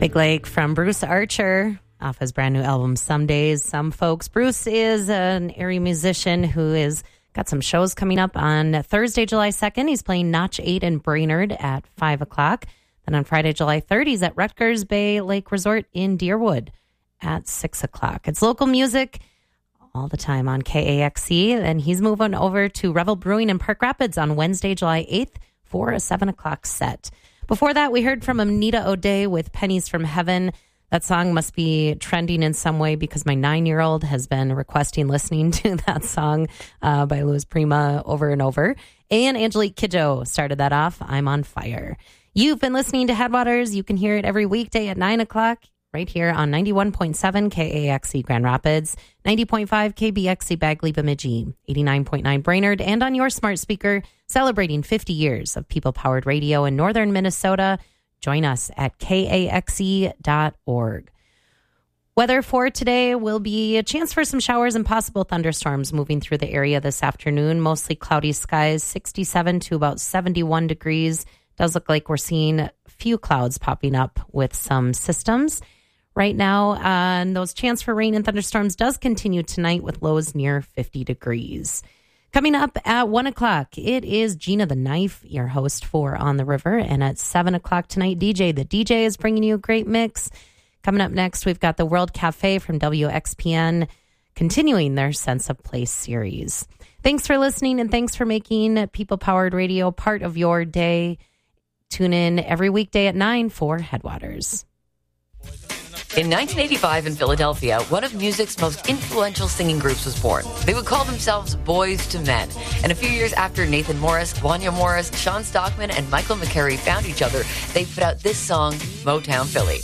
Big Lake from Bruce Archer off his brand new album, Some Days, Some Folks. Bruce is an area musician who is got some shows coming up on Thursday, July 2nd. He's playing Notch 8 in Brainerd at 5 o'clock. Then on Friday, July 3rd, he's at Rutgers Bay Lake Resort in Deerwood at 6 o'clock. It's local music all the time on KAXE. And he's moving over to Revel Brewing in Park Rapids on Wednesday, July 8th for a 7 o'clock set. Before that, we heard from Anita O'Day with Pennies from Heaven. That song must be trending in some way because my 9-year-old has been requesting listening to that song by Louis Prima over and over. And Angelique Kidjo started that off, I'm on Fire. You've been listening to Headwaters. You can hear it every weekday at 9 o'clock right here on 91.7 KAXE Grand Rapids, 90.5 KBXE Bagley Bemidji, 89.9 Brainerd, and on your smart speaker, celebrating 50 years of people-powered radio in northern Minnesota. Join us at kaxe.org. Weather for today will be a chance for some showers and possible thunderstorms moving through the area this afternoon. Mostly cloudy skies, 67 to about 71 degrees. Does look like we're seeing a few clouds popping up with some systems right now. And those chance for rain and thunderstorms does continue tonight with lows near 50 degrees. Coming up at 1 o'clock, it is Gina the Knife, your host for On the River. And at 7 o'clock tonight, DJ the DJ is bringing you a great mix. Coming up next, we've got the World Cafe from WXPN continuing their Sense of Place series. Thanks for listening and thanks for making People-Powered Radio part of your day. Tune in every weekday at 9 for Headwaters. In 1985 in Philadelphia, one of music's most influential singing groups was born. They would call themselves Boys to Men. And a few years after Nathan Morris, Wanya Morris, Sean Stockman, and Michael McCary found each other, they put out this song, Motown Philly.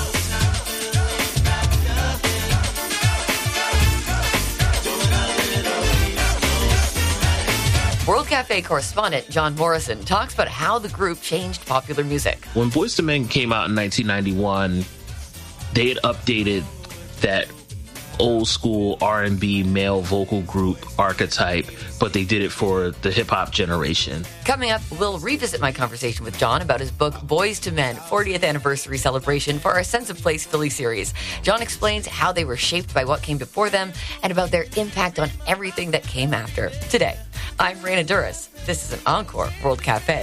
World Cafe correspondent John Morrison talks about how the group changed popular music. When Boyz II Men came out in 1991, they had updated that old school R&B male vocal group archetype, but they did it for the hip-hop generation. Coming up, we'll revisit my conversation with John about his book, Boys to Men, 40th Anniversary Celebration for our Sense of Place Philly series. John explains how they were shaped by what came before them and about their impact on everything that came after. Today, I'm Raina Duras. This is an Encore World Cafe.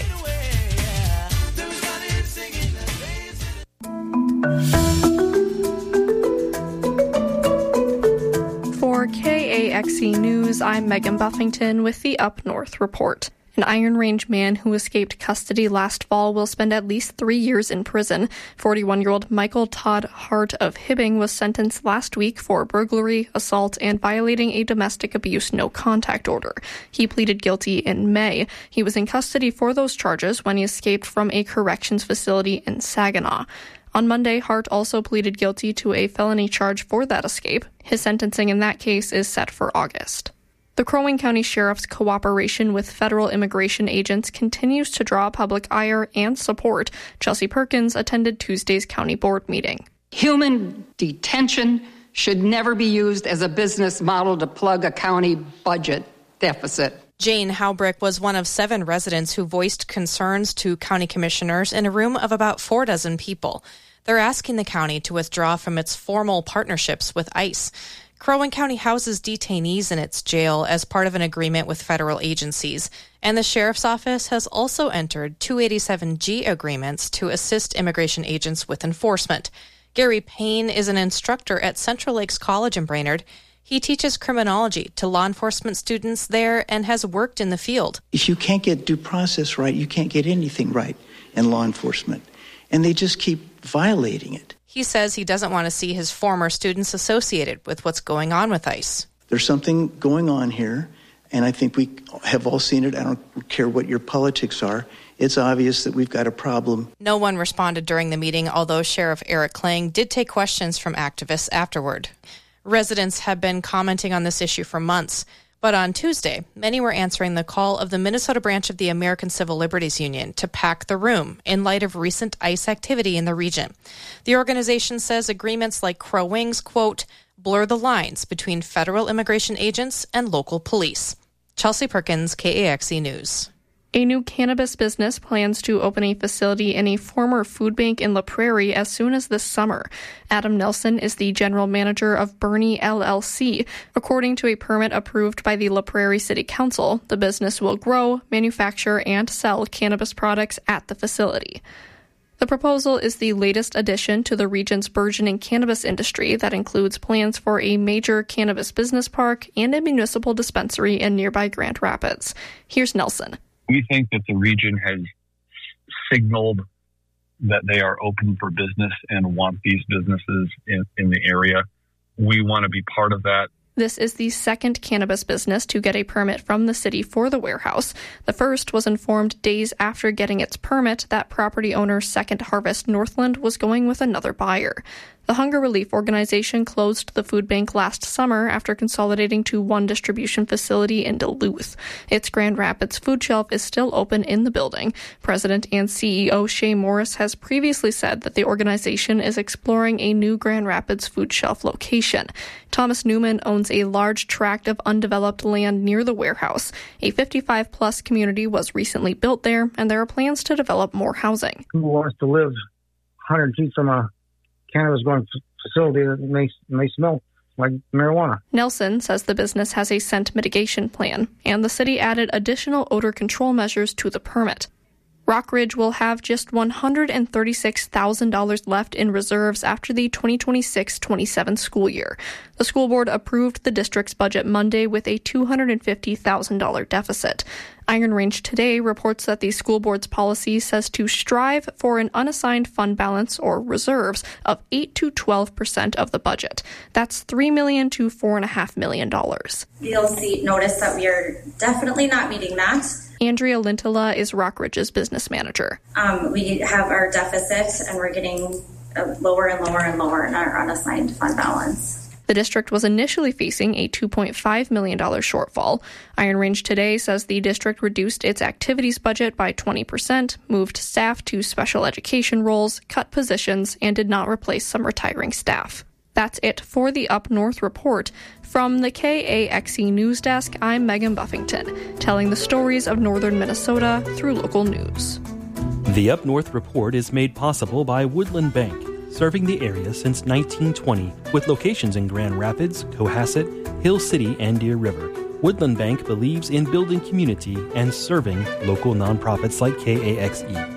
For KAXE News, I'm Megan Buffington with the Up North Report. An Iron Range man who escaped custody last fall will spend at least 3 years in prison. 41-year-old Michael Todd Hart of Hibbing was sentenced last week for burglary, assault, and violating a domestic abuse no-contact order. He pleaded guilty in May. He was in custody for those charges when he escaped from a corrections facility in Saginaw. On Monday, Hart also pleaded guilty to a felony charge for that escape. His sentencing in that case is set for August. The Crow Wing County Sheriff's cooperation with federal immigration agents continues to draw public ire and support. Chelsea Perkins attended Tuesday's county board meeting. Human detention should never be used as a business model to plug a county budget deficit. Jane Haubrick was one of 7 residents who voiced concerns to county commissioners in a room of about 4 people. They're asking the county to withdraw from its formal partnerships with ICE. Crow Wing County houses detainees in its jail as part of an agreement with federal agencies, and the Sheriff's Office has also entered 287G agreements to assist immigration agents with enforcement. Gary Payne is an instructor at Central Lakes College in Brainerd. He teaches criminology to law enforcement students there and has worked in the field. If you can't get due process right, you can't get anything right in law enforcement. And they just keep violating it. He says he doesn't want to see his former students associated with what's going on with ICE. There's something going on here, and I think we have all seen it. I don't care what your politics are. It's obvious that we've got a problem. No one responded during the meeting, although Sheriff Eric Klang did take questions from activists afterward. Residents have been commenting on this issue for months. But on Tuesday, many were answering the call of the Minnesota branch of the American Civil Liberties Union to pack the room in light of recent ICE activity in the region. The organization says agreements like Crow Wing's, quote, blur the lines between federal immigration agents and local police. Chelsea Perkins, KAXE News. A new cannabis business plans to open a facility in a former food bank in La Prairie as soon as this summer. Adam Nelson is the general manager of Bernie LLC. According to a permit approved by the La Prairie City Council, the business will grow, manufacture, and sell cannabis products at the facility. The proposal is the latest addition to the region's burgeoning cannabis industry that includes plans for a major cannabis business park and a municipal dispensary in nearby Grand Rapids. Here's Nelson. We think that the region has signaled that they are open for business and want these businesses in the area. We want to be part of that. This is the second cannabis business to get a permit from the city for the warehouse. The first was informed days after getting its permit that property owner Second Harvest Northland was going with another buyer. The Hunger Relief Organization closed the food bank last summer after consolidating to one distribution facility in Duluth. Its Grand Rapids food shelf is still open in the building. President and CEO Shay Morris has previously said that the organization is exploring a new Grand Rapids food shelf location. Thomas Newman owns a large tract of undeveloped land near the warehouse. A 55-plus community was recently built there, and there are plans to develop more housing. Who wants to live 100 feet from a cannabis growing facility that may smell like marijuana? Nelson says the business has a scent mitigation plan, and the city added additional odor control measures to the permit. Rockridge will have just $136,000 left in reserves after the 2026-27 school year. The school board approved the district's budget Monday with a $250,000 deficit. Iron Range Today reports that the school board's policy says to strive for an unassigned fund balance or reserves of 8 to 12% of the budget. That's $3 million to $4.5 million. You'll see, notice that we are definitely not meeting that. Andrea Lintola is Rockridge's business manager. We have our deficit, and we're getting lower and lower and lower in our unassigned fund balance. The district was initially facing a $2.5 million shortfall. Iron Range Today says the district reduced its activities budget by 20%, moved staff to special education roles, cut positions, and did not replace some retiring staff. That's it for the Up North Report. From the KAXE News Desk, I'm Megan Buffington, telling the stories of northern Minnesota through local news. The Up North Report is made possible by Woodland Bank, serving the area since 1920, with locations in Grand Rapids, Cohasset, Hill City, and Deer River. Woodland Bank believes in building community and serving local nonprofits like KAXE.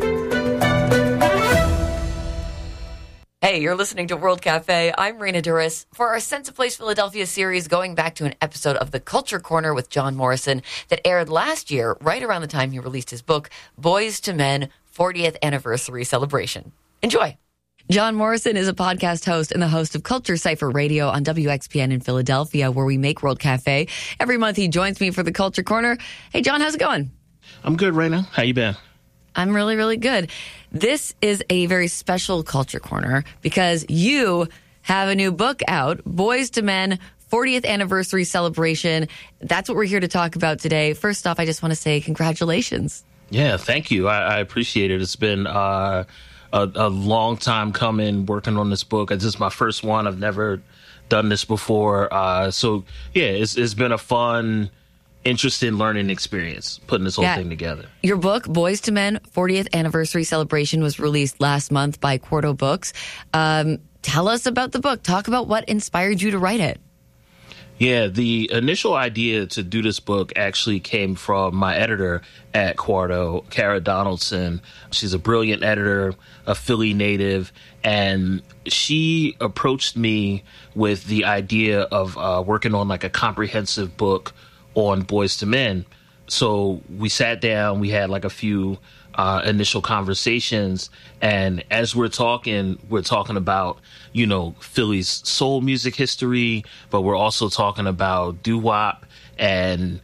Hey, you're listening to World Cafe. I'm Raina Duras. For our Sense of Place Philadelphia series, going back to an episode of The Culture Corner with John Morrison that aired last year, right around the time he released his book, Boys to Men, 40th Anniversary Celebration. Enjoy. John Morrison is a podcast host and the host of Culture Cypher Radio on WXPN in Philadelphia, where we make World Cafe. Every month he joins me for The Culture Corner. Hey, John, how's it going? I'm good, Raina. How you been? I'm really, really good. This is a very special Culture Corner because you have a new book out, Boys to Men, 40th Anniversary Celebration. That's what we're here to talk about today. First off, I just want to say congratulations. Yeah, thank you. I appreciate it. It's been a long time coming working on this book. This is my first one. I've never done this before. So, yeah, it's been a fun, interesting learning experience putting this whole thing together. Your book, Boys to Men, 40th Anniversary Celebration, was released last month by Quarto Books. Tell us about the book. Talk about what inspired you to write it. Yeah, the initial idea to do this book actually came from my editor at Quarto, Kara Donaldson. She's a brilliant editor, a Philly native, and she approached me with the idea of working on like a comprehensive book on Boys to Men. So we sat down, we had like a few initial conversations, and as we're talking about, you know, Philly's soul music history, but we're also talking about doo-wop and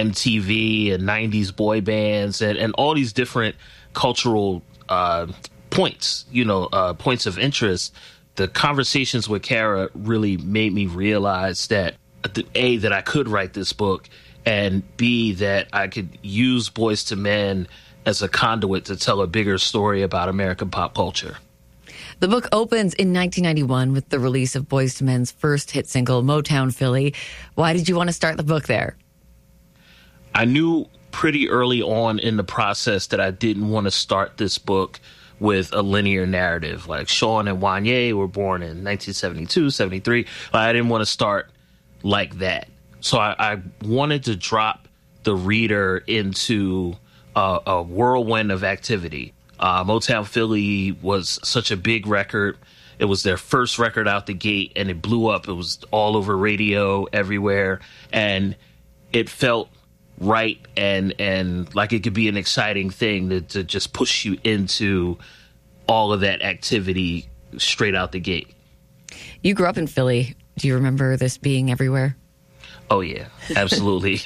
MTV and 90s boy bands and all these different cultural points, points of interest. The conversations with Kara really made me realize that A, that I could write this book, and B, that I could use Boys to Men as a conduit to tell a bigger story about American pop culture. The book opens in 1991 with the release of Boys to Men's first hit single, Motown Philly. Why did you want to start the book there? I knew pretty early on in the process that I didn't want to start this book with a linear narrative. Like Sean and Wanye were born in 1972, 73. I didn't want to start like that. So I wanted to drop the reader into a whirlwind of activity. Motown Philly was such a big record. It was their first record out the gate, and it blew up. It was all over radio, everywhere, and it felt right and like it could be an exciting thing to just push you into all of that activity straight out the gate. You grew up in Philly. Do you remember this being everywhere? Oh yeah, absolutely.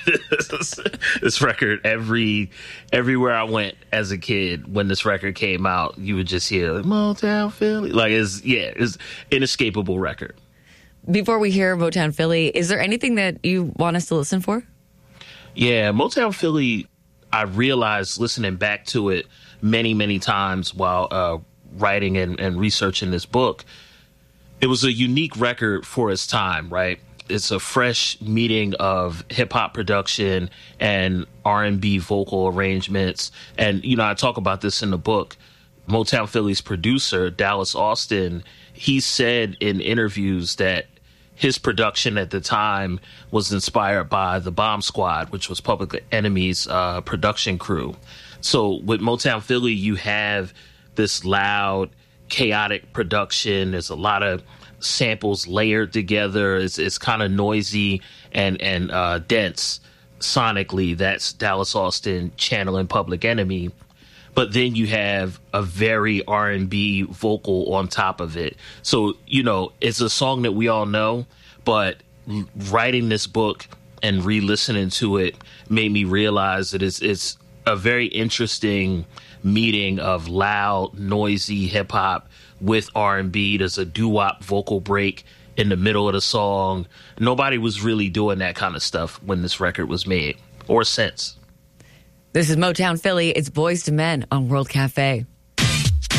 This record, everywhere I went as a kid, when this record came out, you would just hear like, Motown Philly. Like it's inescapable record. Before we hear Motown Philly, is there anything that you want us to listen for? Yeah, Motown Philly, I realized listening back to it many, many times while writing and researching this book, it was a unique record for its time, right? It's a fresh meeting of hip hop production and R&B vocal arrangements. And, you know, I talk about this in the book. Motown Philly's producer, Dallas Austin, he said in interviews that his production at the time was inspired by the Bomb Squad, which was Public Enemy's production crew. So with Motown Philly, you have this loud, chaotic production. There's a lot of samples layered together. It's kind of noisy and dense sonically. That's Dallas Austin channeling Public Enemy. But then you have a very R&B vocal on top of it. So, you know, it's a song that we all know, but writing this book and re-listening to it made me realize that it's a very interesting meeting of loud, noisy hip-hop with R&B. There's a doo-wop vocal break in the middle of the song. Nobody was really doing that kind of stuff when this record was made, or since. This is Motown Philly. It's Boys to Men on World Cafe.